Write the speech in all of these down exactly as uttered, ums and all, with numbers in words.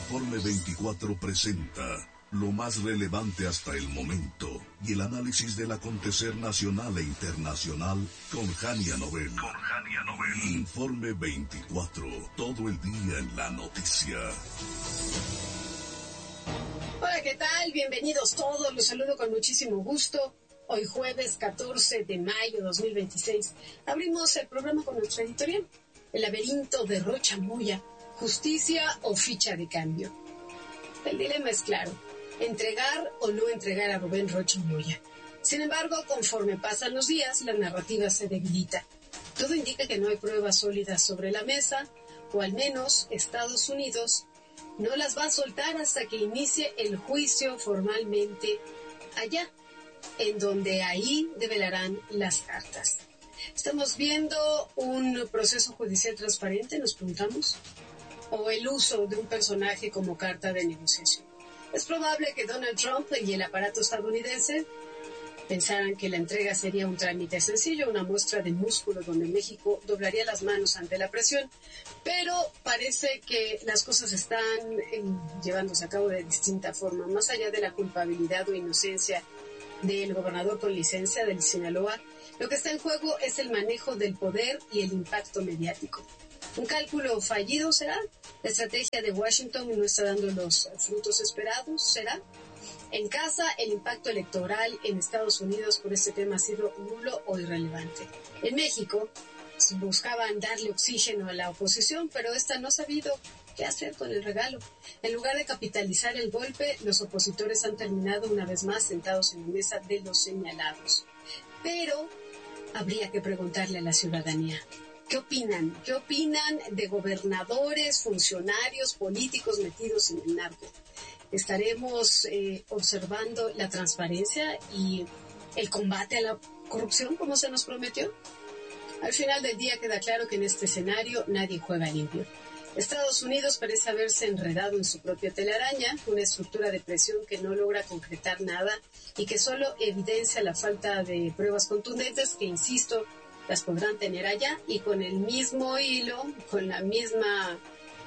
Informe veinticuatro presenta lo más relevante hasta el momento y el análisis del acontecer nacional e internacional con Jania Nobel. Con Jania Nobel. Informe veinticuatro, todo el día en la noticia. Hola, ¿qué tal? Bienvenidos todos, los saludo con muchísimo gusto. Hoy jueves catorce de mayo de dos mil veintiséis abrimos el programa con nuestra editorial, El laberinto de Rocha Moya, justicia o ficha de cambio. El dilema es claro, entregar o no entregar a Rubén Rocha Moya. Sin embargo, conforme pasan los días, la narrativa se debilita. Todo indica que no hay pruebas sólidas sobre la mesa, o al menos Estados Unidos no las va a soltar hasta que inicie el juicio formalmente allá, en donde ahí develarán las cartas. ¿Estamos viendo un proceso judicial transparente, nos preguntamos? ¿O el uso de un personaje como carta de negociación? Es probable que Donald Trump y el aparato estadounidense pensaran que la entrega sería un trámite sencillo, una muestra de músculo donde México doblaría las manos ante la presión, pero parece que las cosas están eh, llevándose a cabo de distinta forma. Más allá de la culpabilidad o inocencia del gobernador con licencia del Sinaloa, lo que está en juego es el manejo del poder y el impacto mediático. ¿Un cálculo fallido será? ¿La estrategia de Washington no está dando los frutos esperados? ¿Será? En casa, el impacto electoral en Estados Unidos por este tema ha sido nulo o irrelevante. En México, buscaban darle oxígeno a la oposición, pero esta no ha sabido qué hacer con el regalo. En lugar de capitalizar el golpe, los opositores han terminado una vez más sentados en la mesa de los señalados. Pero habría que preguntarle a la ciudadanía. ¿Qué opinan? ¿Qué opinan de gobernadores, funcionarios, políticos metidos en el narco? ¿Estaremos eh, observando la transparencia y el combate a la corrupción como se nos prometió? Al final del día queda claro que en este escenario nadie juega limpio. Estados Unidos parece haberse enredado en su propia telaraña, una estructura de presión que no logra concretar nada y que solo evidencia la falta de pruebas contundentes que, insisto, las podrán tener allá y con el mismo hilo, con la misma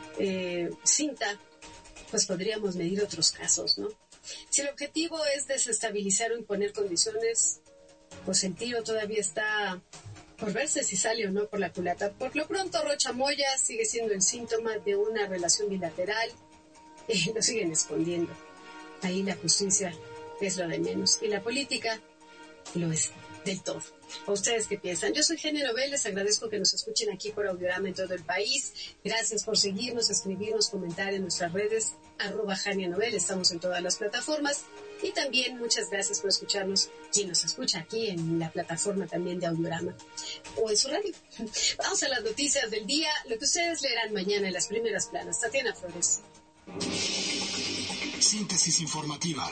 eh, cinta, pues podríamos medir otros casos, ¿no? Si el objetivo es desestabilizar o imponer condiciones, pues el tiro todavía está por verse si sale o no por la culata. Por lo pronto, Rocha Moya sigue siendo el síntoma de una relación bilateral, eh, lo siguen escondiendo. Ahí la justicia es lo de menos y la política lo es del todo. ¿A ustedes qué piensan? Yo soy Jania Nobel, les agradezco que nos escuchen aquí por Audiorama en todo el país. Gracias por seguirnos, escribirnos, comentar en nuestras redes, arroba Jania Nobel, estamos en todas las plataformas. Y también muchas gracias por escucharnos, quien nos escucha aquí en la plataforma también de Audiorama o en su radio. Vamos a las noticias del día, lo que ustedes leerán mañana en las primeras planas. Tatiana Flores. Síntesis informativa.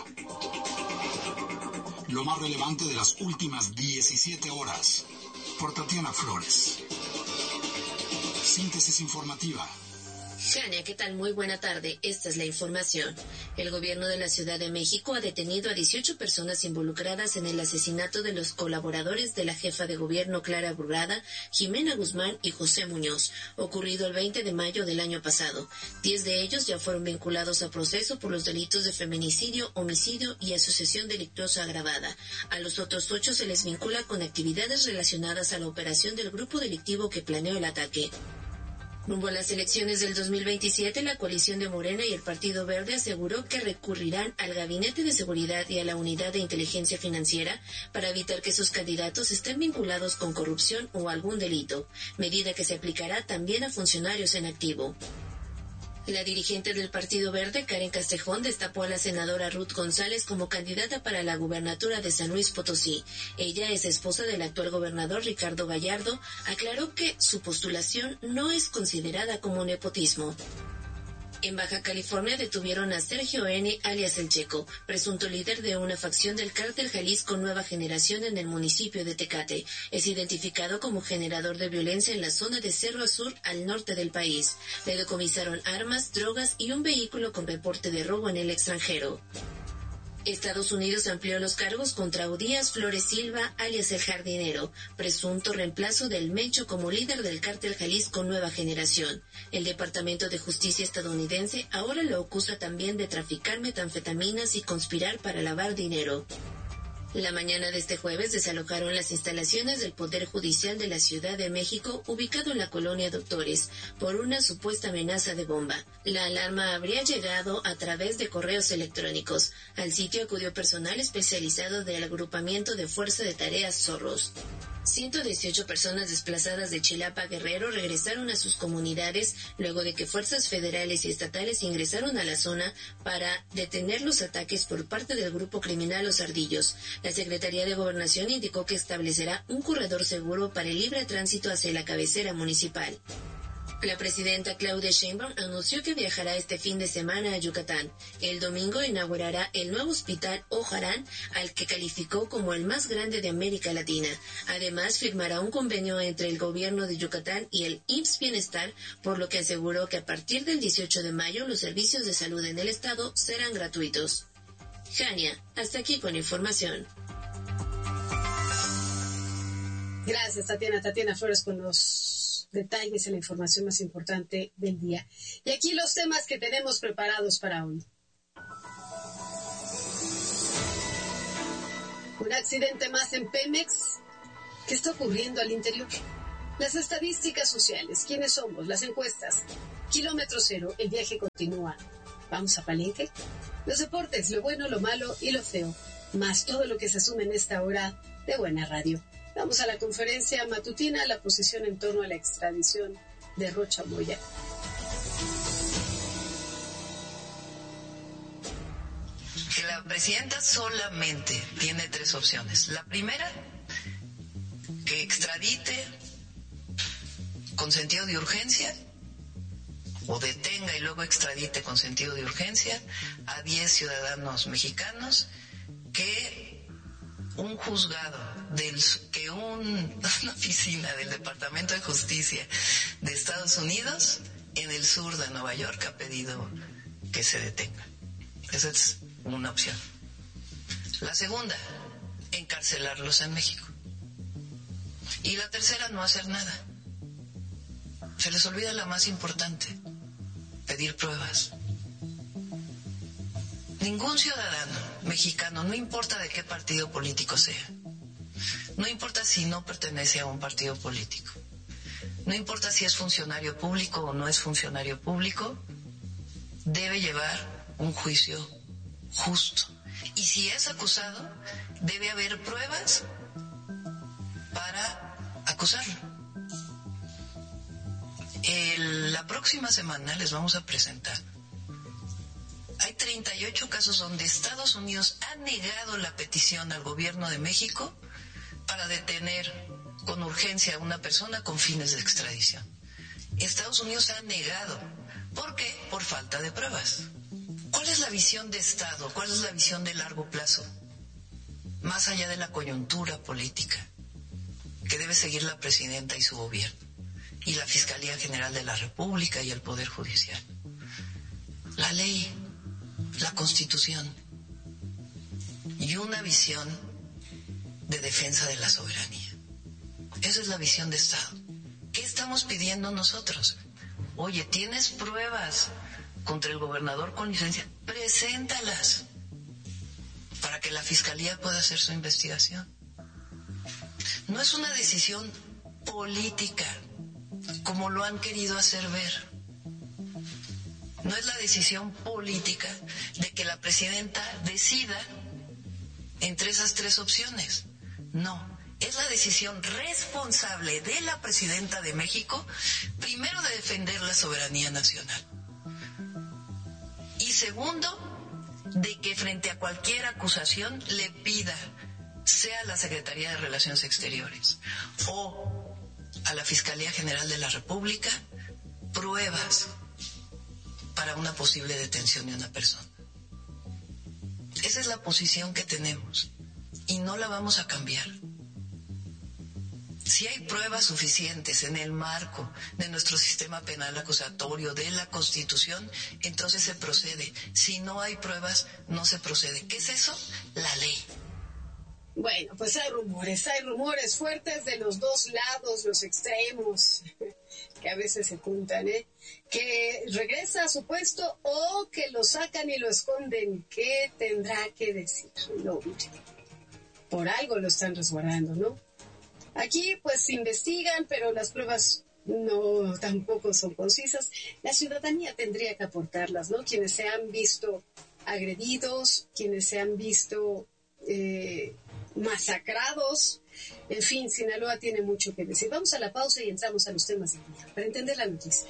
Lo más relevante de las últimas diecisiete horas. Por Tatiana Flores. Síntesis informativa. Jania, ¿qué tal? Muy buena tarde. Esta es la información. El gobierno de la Ciudad de México ha detenido a dieciocho personas involucradas en el asesinato de los colaboradores de la jefa de gobierno Clara Brugada, Jimena Guzmán y José Muñoz, ocurrido el veinte de mayo del año pasado. Diez de ellos ya fueron vinculados a proceso por los delitos de feminicidio, homicidio y asociación delictuosa agravada. A los otros ocho se les vincula con actividades relacionadas a la operación del grupo delictivo que planeó el ataque. Rumbo a las elecciones del dos mil veintisiete, la coalición de Morena y el Partido Verde aseguró que recurrirán al Gabinete de Seguridad y a la Unidad de Inteligencia Financiera para evitar que sus candidatos estén vinculados con corrupción o algún delito, medida que se aplicará también a funcionarios en activo. La dirigente del Partido Verde, Karen Castejón, destapó a la senadora Ruth González como candidata para la gubernatura de San Luis Potosí. Ella es esposa del actual gobernador Ricardo Gallardo. Aclaró que su postulación no es considerada como nepotismo. En Baja California detuvieron a Sergio N., alias El Checo, presunto líder de una facción del cártel Jalisco Nueva Generación en el municipio de Tecate. Es identificado como generador de violencia en la zona de Cerro Azul, al norte del país. Le decomisaron armas, drogas y un vehículo con reporte de robo en el extranjero. Estados Unidos amplió los cargos contra Udías Flores Silva, alias El Jardinero, presunto reemplazo del Mencho como líder del cártel Jalisco Nueva Generación. El Departamento de Justicia estadounidense ahora lo acusa también de traficar metanfetaminas y conspirar para lavar dinero. La mañana de este jueves desalojaron las instalaciones del Poder Judicial de la Ciudad de México, ubicado en la colonia Doctores, por una supuesta amenaza de bomba. La alarma habría llegado a través de correos electrónicos. Al sitio acudió personal especializado del agrupamiento de Fuerza de Tareas Zorros. ciento dieciocho personas desplazadas de Chilapa, Guerrero, regresaron a sus comunidades luego de que fuerzas federales y estatales ingresaron a la zona para detener los ataques por parte del grupo criminal Los Ardillos. La Secretaría de Gobernación indicó que establecerá un corredor seguro para el libre tránsito hacia la cabecera municipal. La presidenta Claudia Sheinbaum anunció que viajará este fin de semana a Yucatán. El domingo inaugurará el nuevo hospital Ojarán, al que calificó como el más grande de América Latina. Además, firmará un convenio entre el gobierno de Yucatán y el I M S S Bienestar, por lo que aseguró que a partir del dieciocho de mayo los servicios de salud en el estado serán gratuitos. Jania, hasta aquí con información. Gracias, Tatiana. Tatiana Flores con los detalles en la información más importante del día. Y aquí los temas que tenemos preparados para hoy. Un accidente más en Pemex. ¿Qué está ocurriendo al interior? Las estadísticas sociales. ¿Quiénes somos? Las encuestas. Kilómetro cero. El viaje continúa. ¿Vamos a Palenque? Los deportes. Lo bueno, lo malo y lo feo. Más todo lo que se asume en esta hora de Buena Radio. Vamos a la conferencia matutina, la posición en torno a la extradición de Rocha Moya. Que la presidenta solamente tiene tres opciones. La primera, que extradite con sentido de urgencia, o detenga y luego extradite con sentido de urgencia a diez ciudadanos mexicanos que un juzgado, del, que un, una oficina del Departamento de Justicia de Estados Unidos en el sur de Nueva York ha pedido que se detenga. Esa es una opción. La segunda, encarcelarlos en México. Y la tercera, no hacer nada. Se les olvida la más importante, pedir pruebas. Ningún ciudadano mexicano, no importa de qué partido político sea, no importa si no pertenece a un partido político, no importa si es funcionario público o no es funcionario público, debe llevar un juicio justo. Y si es acusado, debe haber pruebas para acusarlo. El, la próxima semana les vamos a presentar. Hay treinta y ocho casos donde Estados Unidos ha negado la petición al gobierno de México para detener con urgencia a una persona con fines de extradición. Estados Unidos ha negado. ¿Por qué? Por falta de pruebas. ¿Cuál es la visión de Estado? ¿Cuál es la visión de largo plazo? Más allá de la coyuntura política que debe seguir la presidenta y su gobierno, y la Fiscalía General de la República y el Poder Judicial. La ley, la Constitución y una visión de defensa de la soberanía. Esa es la visión de Estado. ¿Qué estamos pidiendo nosotros? Oye, ¿tienes pruebas contra el gobernador con licencia? Preséntalas para que la Fiscalía pueda hacer su investigación. No es una decisión política, como lo han querido hacer ver. No es la decisión política de que la presidenta decida entre esas tres opciones. No, es la decisión responsable de la presidenta de México, primero de defender la soberanía nacional. Y segundo, de que frente a cualquier acusación le pida, sea a la Secretaría de Relaciones Exteriores o a la Fiscalía General de la República, pruebas para una posible detención de una persona. Esa es la posición que tenemos y no la vamos a cambiar. Si hay pruebas suficientes en el marco de nuestro sistema penal acusatorio, de la Constitución, entonces se procede. Si no hay pruebas, no se procede. ¿Qué es eso? La ley. Bueno, pues hay rumores, hay rumores fuertes de los dos lados, los extremos, que a veces se juntan, ¿eh? Que regresa a su puesto o que lo sacan y lo esconden. ¿Qué tendrá que decir? No, por algo lo están resguardando, ¿no? Aquí pues se investigan, pero las pruebas no tampoco son concisas. La ciudadanía tendría que aportarlas, ¿no? Quienes se han visto agredidos, quienes se han visto eh, masacrados. En fin, Sinaloa tiene mucho que decir. Vamos a la pausa y entramos a los temas del día para entender la noticia.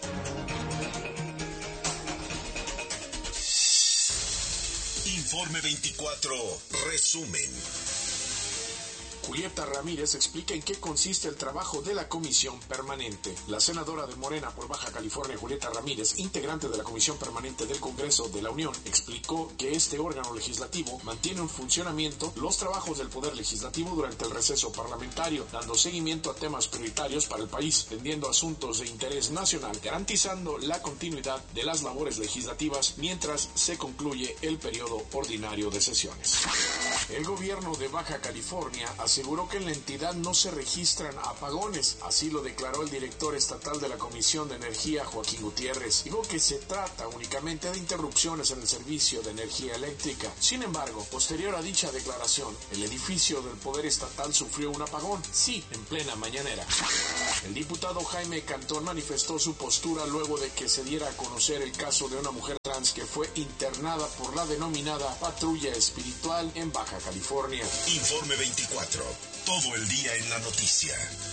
Informe veinticuatro, resumen. Julieta Ramírez explica en qué consiste el trabajo de la comisión permanente. La senadora de Morena por Baja California, Julieta Ramírez, integrante de la Comisión Permanente del Congreso de la Unión, explicó que este órgano legislativo mantiene en funcionamiento los trabajos del Poder Legislativo durante el receso parlamentario, dando seguimiento a temas prioritarios para el país, atendiendo asuntos de interés nacional, garantizando la continuidad de las labores legislativas mientras se concluye el periodo ordinario de sesiones. El gobierno de Baja California aseguró que en la entidad no se registran apagones, así lo declaró el director estatal de la Comisión de Energía, Joaquín Gutiérrez. Dijo que se trata únicamente de interrupciones en el servicio de energía eléctrica. Sin embargo, posterior a dicha declaración, el edificio del Poder Estatal sufrió un apagón, sí, en plena mañanera. El diputado Jaime Cantón manifestó su postura luego de que se diera a conocer el caso de una mujer trans que fue internada por la denominada patrulla espiritual en Baja California. Informe veinticuatro. Todo el día en la noticia.